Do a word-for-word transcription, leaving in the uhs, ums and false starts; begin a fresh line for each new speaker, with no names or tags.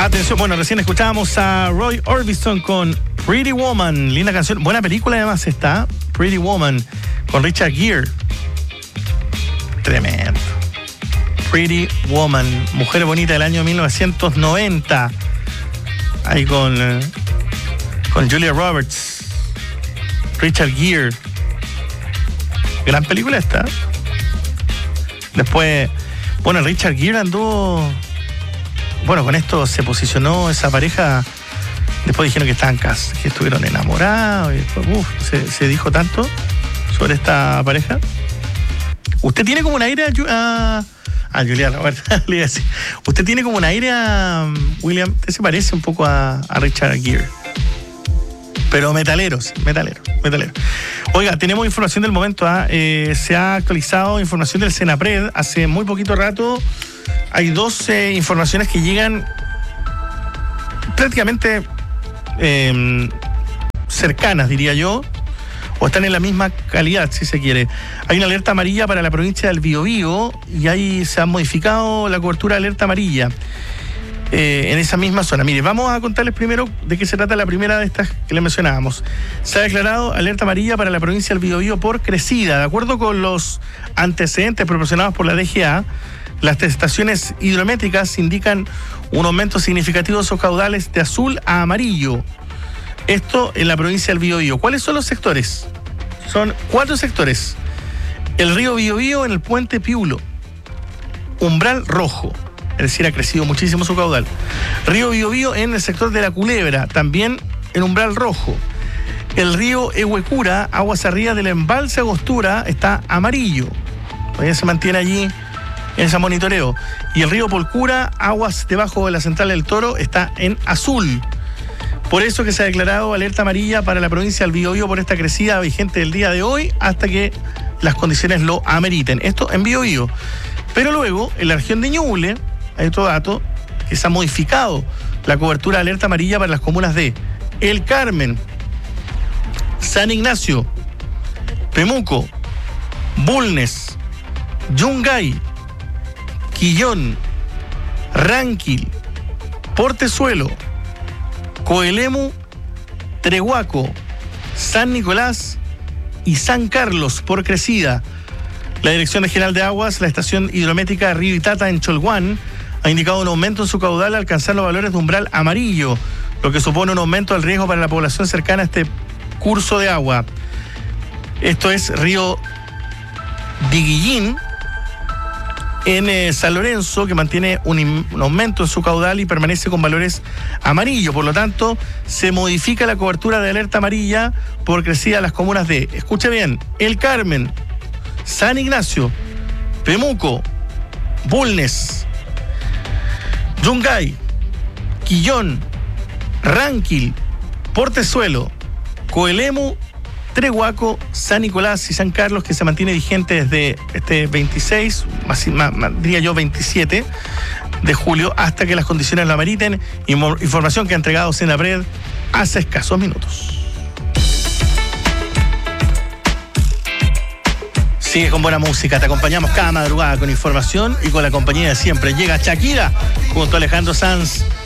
Atención, bueno, recién escuchábamos a Roy Orbison con Pretty Woman, linda canción, buena película además está, Pretty Woman, con Richard Gere. Tremendo. Pretty Woman, Mujer Bonita del año mil novecientos noventa. Ahí con, con Julia Roberts, Richard Gere. Gran película esta. Después, bueno, Richard Gere anduvo... Bueno, con esto se posicionó esa pareja. Después dijeron que estaban casados, que estuvieron enamorados. Y después, uf, se, se dijo tanto sobre esta pareja. Usted tiene como un aire a... A Julia Roberts, le iba a decir. Usted tiene como un aire a... William, usted se parece un poco a, a Richard Gere. Pero metaleros, metalero, metalero. Oiga, tenemos información del momento. ¿eh? Eh, se ha actualizado información del Senapred. Hace muy poquito rato hay dos eh, informaciones que llegan prácticamente eh, cercanas, diría yo, o están en la misma calidad, si se quiere. Hay una alerta amarilla para la provincia del Biobío y ahí se ha modificado la cobertura de alerta amarilla. Eh, en esa misma zona. Mire, vamos a contarles primero de qué se trata la primera de estas que les mencionábamos. Se ha declarado alerta amarilla para la provincia del Biobío por crecida. De acuerdo con los antecedentes proporcionados por la D G A, las estaciones hidrométricas indican un aumento significativo de sus caudales de azul a amarillo. Esto en la provincia del Biobío. ¿Cuáles son los sectores? Son cuatro sectores. El río Biobío en el puente Piulo. Umbral rojo. Es decir, ha crecido muchísimo su caudal. Río Biobío en el sector de la Culebra, también en umbral rojo. El río Ehuecura, aguas arriba del embalse Agostura, está amarillo. Todavía se mantiene allí en ese monitoreo. Y el río Polcura, aguas debajo de la central del Toro, está en azul. Por eso que se ha declarado alerta amarilla para la provincia del Biobío por esta crecida vigente del día de hoy hasta que las condiciones lo ameriten. Esto en Biobío. Pero luego, en la región de Ñuble, hay otro dato, que se ha modificado la cobertura de alerta amarilla para las comunas de El Carmen, San Ignacio, Pemuco, Bulnes, Yungay, Quillón, Ranquil, Portezuelo, Coelemu, Trehuaco, San Nicolás y San Carlos por crecida. La Dirección Regional de Aguas, la estación hidrométrica Río Itata en Cholguán, ha indicado un aumento en su caudal al alcanzar los valores de umbral amarillo, lo que supone un aumento del riesgo para la población cercana a este curso de agua. Esto es Río Diguillín, en eh, San Lorenzo, que mantiene un, un aumento en su caudal y permanece con valores amarillos. Por lo tanto, se modifica la cobertura de alerta amarilla por crecida a las comunas de, escuche bien, El Carmen, San Ignacio, Pemuco, Bulnes, Yungay, Quillón, Ranquil, Portezuelo, Coelemu, Trehuaco, San Nicolás y San Carlos, que se mantiene vigente desde este veintiséis, más, más, más, diría yo veintisiete de julio, hasta que las condiciones lo ameriten. Información que ha entregado Senapred hace escasos minutos. Sigue con buena música, te acompañamos cada madrugada con información y con la compañía de siempre. Llega Shakira junto a Alejandro Sanz